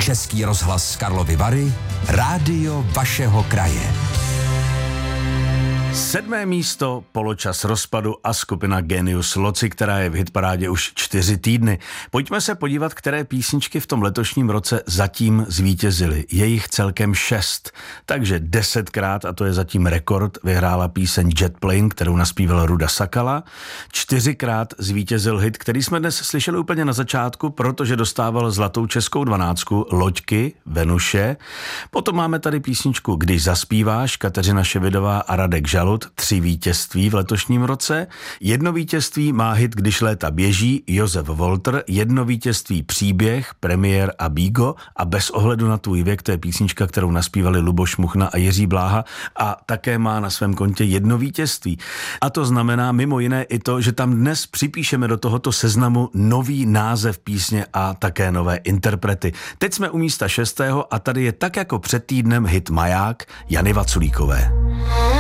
Český rozhlas Karlovy Vary, rádio vašeho kraje. 7. místo, Poločas rozpadu a skupina Genius Loci, která je v hitparádě už 4 týdny. Pojďme se podívat, které písničky v tom letošním roce zatím zvítězily. Je jich celkem 6, takže 10krát, a to je zatím rekord, vyhrála píseň Jet Plane, kterou naspíval Ruda Sakala. 4krát zvítězil hit, který jsme dnes slyšeli úplně na začátku, protože dostával zlatou českou 12, Loďky, Venuše. Potom máme tady písničku Když zaspíváš, Kateřina Ševidová a Radek Žalud, 3 vítězství v letošním roce. 1 vítězství má hit Když léta běží, Josef Volter, 1 vítězství Příběh, Premiér a Bígo a Bez ohledu na tvůj věk, to je písnička, kterou naspívali Luboš Muchna a Jiří Bláha a také má na svém kontě 1 vítězství. A to znamená mimo jiné i to, že tam dnes připíšeme do tohoto seznamu nový název písně a také nové interprety. Teď jsme u místa 6. a tady je tak jako před týdnem hit Maják Jany Vaculíkové.